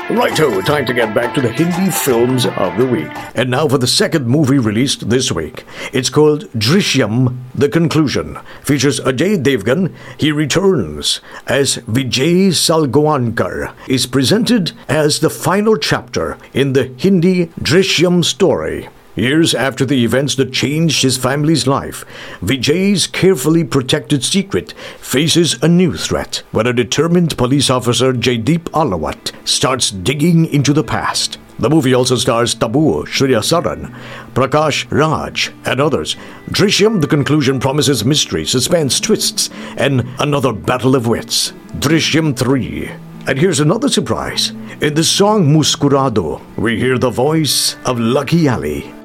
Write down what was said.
Righto, time to get back to the Hindi films of the week. And now for the second movie released this week. It's called Drishyam, The Conclusion. Features Ajay Devgan. He returns as Vijay Salgaonkar. Is presented as the final chapter in the Hindi Drishyam story. Years after the events that changed his family's life, Vijay's carefully protected secret faces a new threat when a determined police officer, Jaideep Alawat, starts digging into the past. The movie also stars Tabu, Shreya Saran, Prakash Raj, and others. Drishyam, The Conclusion, promises mystery, suspense, twists, and another battle of wits. Drishyam 3. And here's another surprise. In the song Muskurado, we hear the voice of Lucky Ali.